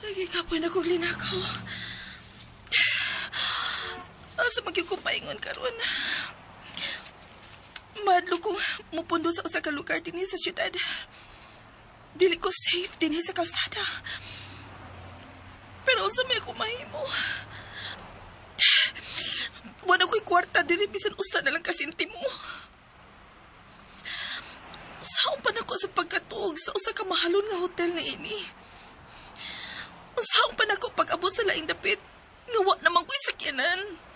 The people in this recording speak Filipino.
Lagi kapoy na kong linakaw. Asa magyug ko paingon karon. Madlo kong mupundo sa usa ka lugar dinhi sa syudad. Dili ko safe dinhi sa kalsada. Pero unsa may ako mahimo? Wala ko'y kwarta dili bisan usa na lang kasintimo. Saan pa nako sa pagkatuog sa usa ka mahalon nga hotel na ini? Saan pa nako pag-abot sa laing dapit? Nga wa naman ko'y sakyanan.